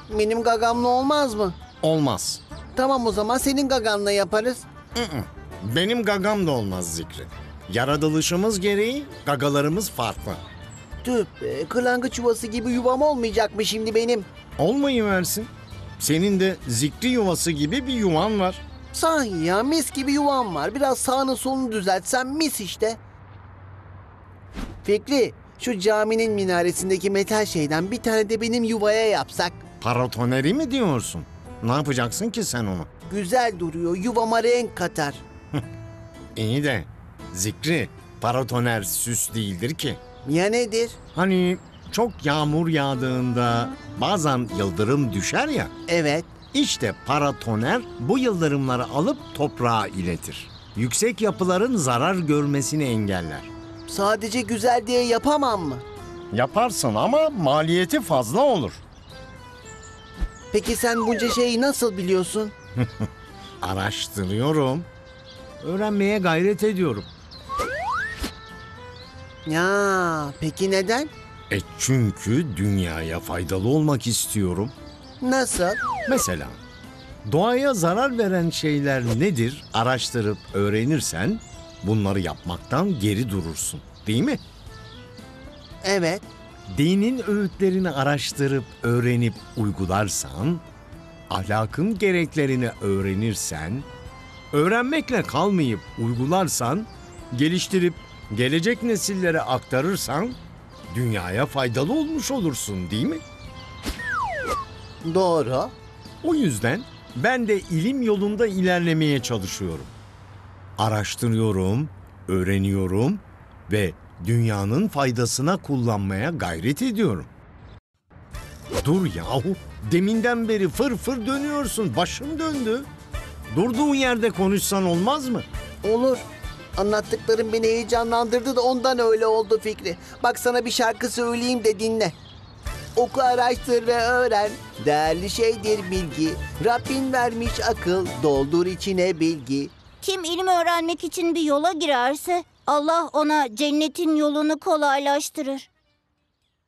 Benim gagamla olmaz mı? Olmaz. Tamam, o zaman senin gaganla yaparız. Benim gagam da olmaz Zikri. Yaratılışımız gereği gagalarımız farklı. Tüh be, kırlangıç yuvası gibi yuvam olmayacak mı şimdi benim? Olmayıversin. Senin de Zikri yuvası gibi bir yuvan var. Sahi ya, mis gibi yuvam var. Biraz sağını solunu düzeltsem mis işte. Fikri, şu caminin minaresindeki metal şeyden bir tane de benim yuvaya yapsak. Paratoneri mi diyorsun? Ne yapacaksın ki sen onu? Güzel duruyor, yuvama renk katar. İyi de Zikri, paratoner süs değildir ki. Ya nedir? Hani çok yağmur yağdığında bazen yıldırım düşer ya. Evet. İşte paratoner bu yıldırımları alıp toprağa iletir. Yüksek yapıların zarar görmesini engeller. Sadece güzel diye yapamam mı? Yaparsın ama maliyeti fazla olur. Peki sen bunca şeyi nasıl biliyorsun? Araştırıyorum. Öğrenmeye gayret ediyorum. Ya peki neden? Çünkü dünyaya faydalı olmak istiyorum. Nasıl? Mesela doğaya zarar veren şeyler nedir araştırıp öğrenirsen bunları yapmaktan geri durursun, değil mi? Evet. Dinin öğütlerini araştırıp öğrenip uygularsan, ahlakın gereklerini öğrenirsen, öğrenmekle kalmayıp uygularsan, geliştirip gelecek nesillere aktarırsan dünyaya faydalı olmuş olursun, değil mi? Doğru. O yüzden ben de ilim yolunda ilerlemeye çalışıyorum. Araştırıyorum, öğreniyorum ve dünyanın faydasına kullanmaya gayret ediyorum. Dur yahu, deminden beri fır fır dönüyorsun, başım döndü. Durduğun yerde konuşsan olmaz mı? Olur. Anlattıkların beni heyecanlandırdı da ondan öyle oldu Fikri. Bak sana bir şarkı söyleyeyim de dinle. Oku, araştır ve öğren. Değerli şeydir bilgi. Rabbin vermiş akıl. Doldur içine bilgi. Kim ilim öğrenmek için bir yola girerse Allah ona cennetin yolunu kolaylaştırır.